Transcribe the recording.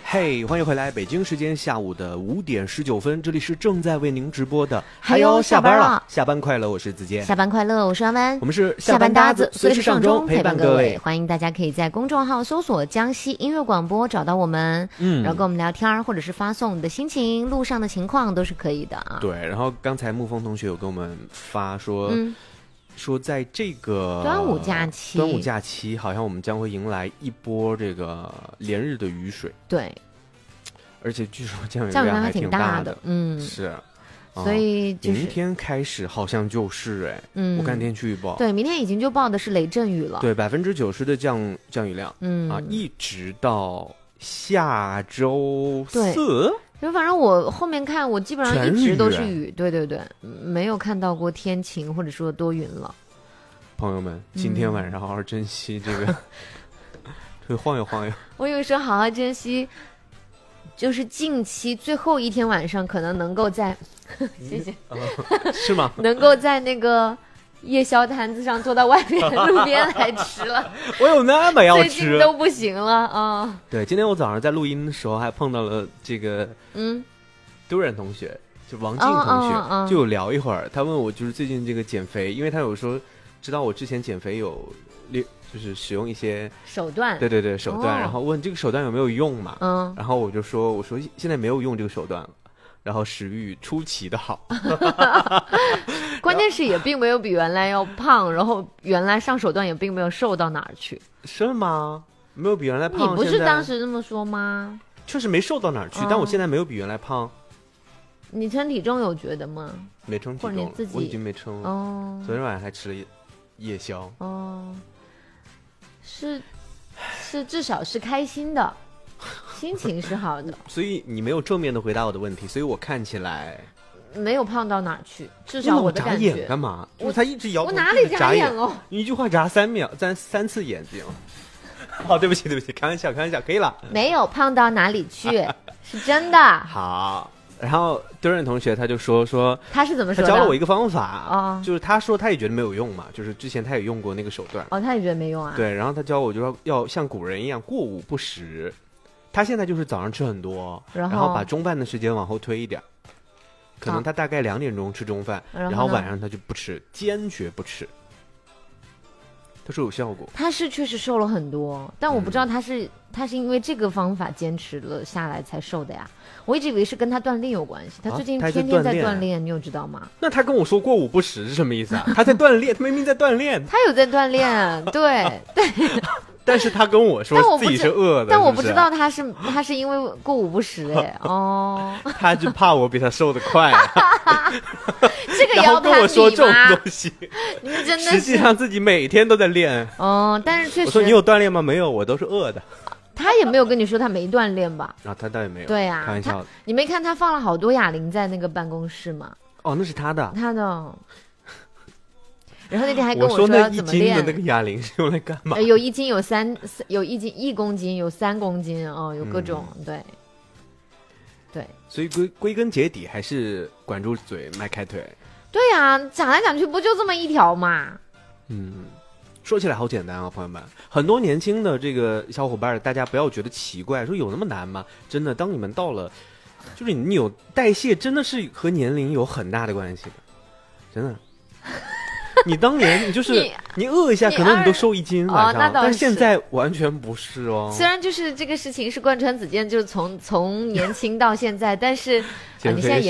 嘿，欢迎回来！北京时间下午的5点19分，这里是正在为您直播的。 还有下班了， 下班快乐！我是子健， 下班快乐！我是阿湾， 我们是下班搭子，随时上钟陪伴各位。 欢迎大家可以在公众号搜索“江西音乐广播”找到我们，然后跟我们聊天，或者是发送你的心情、路上的情况都是可以的啊。 对，然后刚才沐风同学有跟我们发说。说在这个端午假期好像我们将会迎来一波这个连日的雨水。 对， 而且据说降雨量还挺大的。 是，所以就是明天开始好像就是我看天气预报， 对，明天已经就报的是雷阵雨了， 对，90%的降雨量，一直到下周4。 就反正我后面看，我基本上一直都是雨，对对对，没有看到过天晴或者说多云了。 朋友们，今天晚上好好珍惜这个，出去晃悠晃悠。 我有时候好好珍惜，就是近期最后一天晚上，可能能够在，谢谢， 是吗？ 能够在那个夜宵摊子上坐到外面路边来吃了。 我有那么要吃， 最近都不行了啊！ 对，今天我早上在录音的时候还碰到了这个丢人同学，就王静同学，就有聊一会儿。他问我就是最近这个减肥，因为他有说知道我之前减肥有就是使用一些手段， 对对对手段，然后问这个手段有没有用嘛？然后我说现在没有用这个手段了。然后食欲出奇的好， 关键是也并没有比原来要胖，然后原来上手段也并没有瘦到哪儿去， 是吗？没有比原来胖？ 你不是当时这么说吗？ 确实没瘦到哪儿去，但我现在没有比原来胖。 你称体重有觉得吗？ 没称体重， 或者你自己我已经没称了。昨天晚上还吃了夜宵。 是至少是开心的。心情是好的， 所以你没有正面的回答我的问题，所以我看起来没有胖到哪儿去，至少我的感觉。 眨眼干嘛？我才一直摇头， 我哪里眨眼哦？ 你一句话眨3次眼睛。哦，对不起，开玩笑，可以了。 没有胖到哪里去，是真的。 好，然后丢人同学他就说他是怎么说的？ 他教了我一个方法就是他说他也觉得没有用嘛，就是之前他也用过那个手段。 他也觉得没用啊。 对，然后他教我就要像古人一样过午不食。他现在就是早上吃很多，然后把中饭的时间往后推一点，可能他大概2点钟吃中饭，然后晚上他就不吃，坚决不吃。他说有效果， 他是确实瘦了很多，但我不知道他是因为这个方法坚持了下来才瘦的呀。我一直以为是跟他锻炼有关系，他最近天天在锻炼，你有知道吗？ 那他跟我说过午不食是什么意思啊？他在锻炼，他明明在锻炼， 他有在锻炼，对。 但是他跟我说自己是饿的， 但我不知道他是因为过午不食他就怕我比他瘦得快， 这个要跟我说这种东西， 你们真的实际上自己每天都在练但是确实我说你有锻炼吗？没有，我都是饿的。 他也没有跟你说他没锻炼吧？ 他倒也没有。 对呀， 开玩笑。 你没看他放了好多哑铃在那个办公室吗？ 那是他的。 然后那天还跟我说要怎么练。 的那个哑铃是用来干嘛？ 有1斤，有1公斤，有3公斤有各种对。 所以归根结底还是管住嘴，迈开腿。 对呀，讲来讲去不就这么一条嘛。 说起来好简单啊，朋友们，很多年轻的这个小伙伴，大家不要觉得奇怪，说有那么难吗？真的，当你们到了，就是你有代谢，真的是和年龄有很大的关系的，真的。你当年你就是你饿一下，可能你都瘦1斤晚上，但是现在完全不是虽然就是这个事情是贯穿子健，就是从年轻到现在，但是你现在